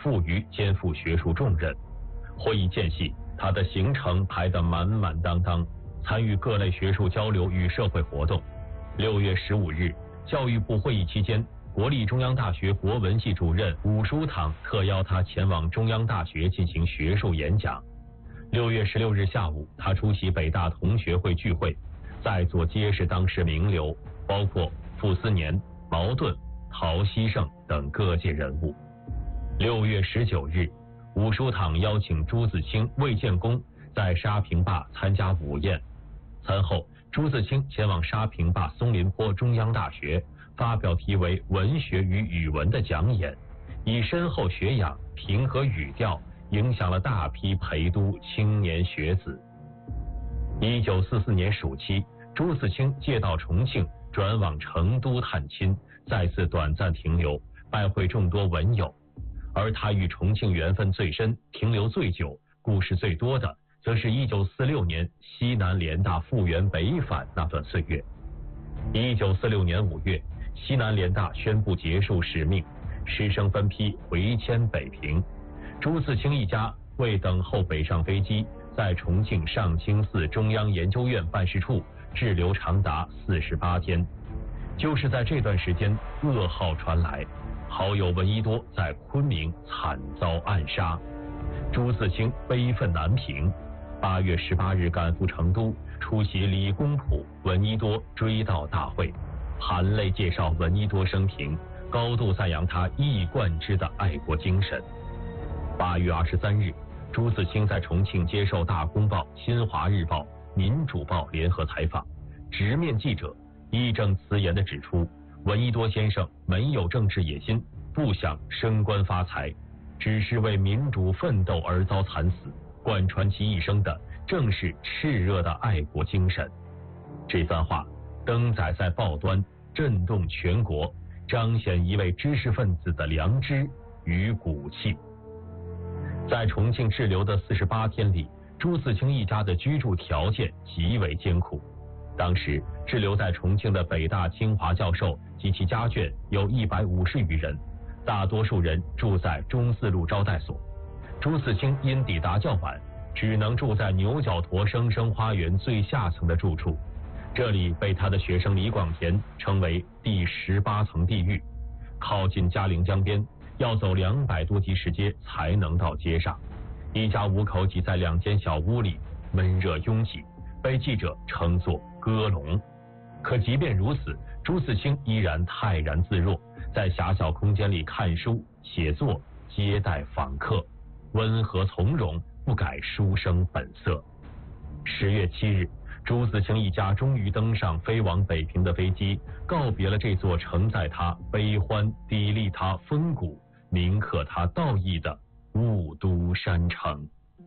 富于肩负学术重任。会议间隙，他的行程排得满满当当，参与各类学术交流与社会活动。6月15日，教育部会议期间，国立中央大学国文系主任伍舒堂特邀他前往中央大学进行学术演讲。6月16日下午，他出席北大同学会聚会，在座皆是当时名流，包括傅斯年、茅盾、陶希圣等各界人物。6月19日，伍舒堂邀请朱自清、魏建功在沙坪坝参加午宴。餐后，朱自清前往沙坪坝松林坡中央大学，发表题为《文学与语文》的讲演，以深厚学养、平和语调，影响了大批陪都青年学子。1944年暑期，朱自清借道重庆，转往成都探亲，再次短暂停留，拜会众多文友。而他与重庆缘分最深、停留最久、故事最多的，则是1946年西南联大复员北返那段岁月。1946年5月，西南联大宣布结束使命，师生分批回迁北平。朱自清一家为等候北上飞机，在重庆上清寺中央研究院办事处滞留长达48天。就是在这段时间，噩耗传来，好友闻一多在昆明惨遭暗杀，朱自清悲愤难平。8月18日赶赴成都，出席李公朴、闻一多追悼大会，含泪介绍闻一多生平，高度赞扬他一以贯之的爱国精神。8月23日，朱自清在重庆接受《大公报》《新华日报》《民主报》联合采访，直面记者，义正辞严地指出，闻一多先生没有政治野心，不想升官发财，只是为民主奋斗而遭惨死，贯穿其一生的正是炽热的爱国精神。这番话登载在报端，震动全国，彰显一位知识分子的良知与骨气。在重庆滞留的48天里，朱自清一家的居住条件极为艰苦。当时滞留在重庆的北大清华教授及其家眷有150余人，大多数人住在中四路招待所。朱自清因抵达较晚，只能住在牛角坨生生花园最下层的住处，这里被他的学生李广田称为第18层地狱，靠近嘉陵江边，要走200多级石阶才能到街上。一家5口挤在2间小屋里，闷热拥挤，被记者称作鸽笼。可即便如此，朱自清依然泰然自若，在狭小空间里看书、写作、接待访客，温和从容，不改书生本色。10月7日，朱自清一家终于登上飞往北平的飞机，告别了这座承载他悲欢、砥砺他风骨、铭刻他道义的雾都山城。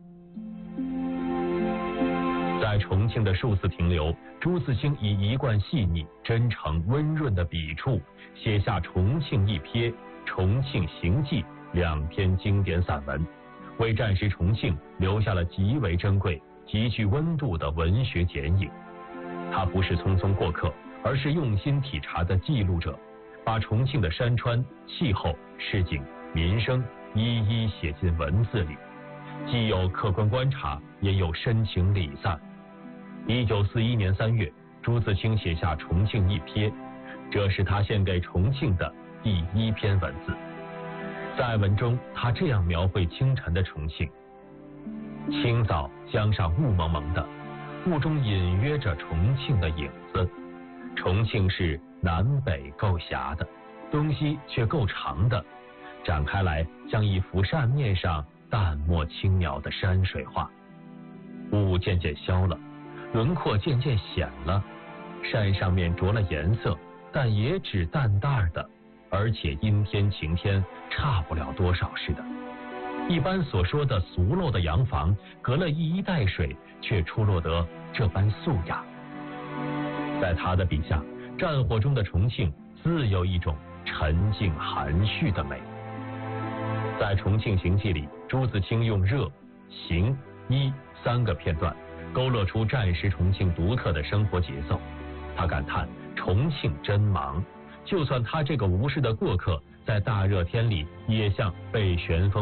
在重庆的数次停留，朱自清以一贯细腻、真诚、温润的笔触，写下《重庆一瞥》《重庆行记》2篇经典散文，为战时重庆留下了极为珍贵、极具温度的文学剪影。他不是匆匆过客，而是用心体察的记录者，把重庆的山川、气候、市井、民生一一写进文字里，既有客观观察，也有深情礼赞。1941年3月，朱自清写下《重庆一瞥》，这是他献给重庆的第1篇文字。在文中，他这样描绘清晨的重庆：清早江上雾蒙蒙的，雾中隐约着重庆的影子。重庆是南北够狭的，东西却够长的，展开来像一幅扇面上淡墨轻描的山水画。雾渐渐消了，轮廓渐渐显了，扇上面着了颜色，但也只淡淡的，而且阴天晴天差不了多少似的。一般所说的俗陋的洋房，隔了一衣带水，却出落得这般素雅。在他的笔下，战火中的重庆自有一种沉静含蓄的美。在《重庆行记》里，朱自清用热、行、医3个片段勾勒出战时重庆独特的生活节奏。他感叹重庆真忙，就算他这个无事的过客，在大热天里也像被旋风